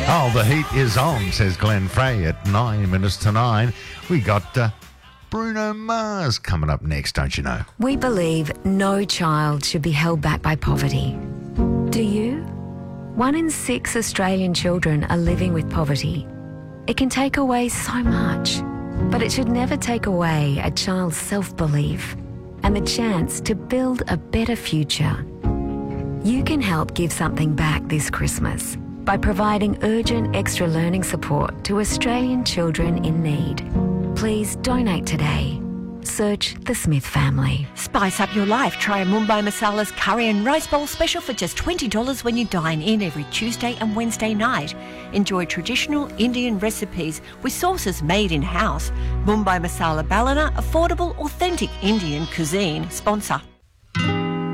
Oh, the heat is on, says Glenn Frey at 9 minutes to 9. We got Bruno Mars coming up next, don't you know? We believe no child should be held back by poverty. Do you? 1 in 6 Australian children are living with poverty. It can take away so much, but it should never take away a child's self-belief and the chance to build a better future. You can help give something back this Christmas by providing urgent extra learning support to Australian children in need. Please donate today. Search the Smith family. Spice up your life. Try a Mumbai Masala's curry and rice bowl special for just $20 when you dine in every Tuesday and Wednesday night. Enjoy traditional Indian recipes with sauces made in-house. Mumbai Masala Ballina, affordable, authentic Indian cuisine sponsor.